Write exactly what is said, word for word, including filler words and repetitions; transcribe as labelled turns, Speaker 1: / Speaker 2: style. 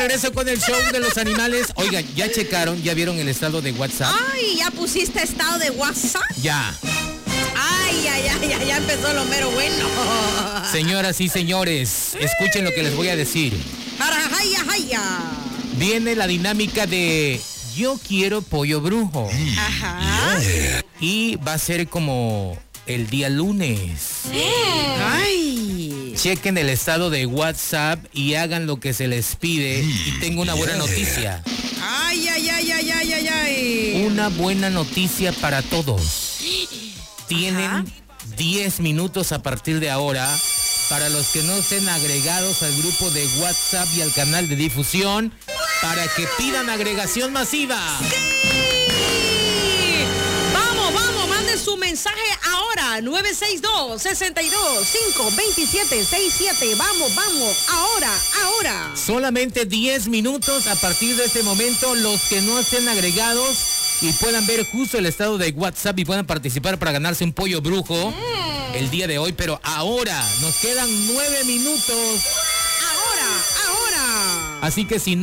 Speaker 1: Regreso con el show de los animales. Oigan, ¿ya checaron? ¿Ya vieron el estado de WhatsApp?
Speaker 2: Ay, ¿ya pusiste estado de WhatsApp?
Speaker 1: Ya.
Speaker 2: Ay, ay, ay, ay, ya empezó lo mero bueno.
Speaker 1: Señoras y señores, escuchen lo que les voy a decir.
Speaker 2: Jarajaya, jaya.
Speaker 1: Viene la dinámica de yo quiero pollo brujo.
Speaker 2: Ajá.
Speaker 1: Y va a ser como el día lunes.
Speaker 2: Ay.
Speaker 1: Chequen el estado de WhatsApp y hagan lo que se les pide. Y tengo una buena noticia.
Speaker 2: Ay, ay, ay, ay, ay, ay, ay.
Speaker 1: Una buena noticia para todos. Tienen
Speaker 2: Ajá.
Speaker 1: diez minutos a partir de ahora para los que no estén agregados al grupo de WhatsApp y al canal de difusión para que pidan agregación masiva.
Speaker 2: Vamos, vamos, manden su mensaje ahora. nueve seis dos, seis dos, cinco, dos siete seis siete. Vamos, vamos, ahora, ahora.
Speaker 1: Solamente diez minutos a partir de este momento, los que no estén agregados y puedan ver justo el estado de WhatsApp y puedan participar para ganarse un pollo brujo mm. el día de hoy. Pero ahora nos quedan nueve minutos.
Speaker 2: Ahora, ahora.
Speaker 1: Así que si no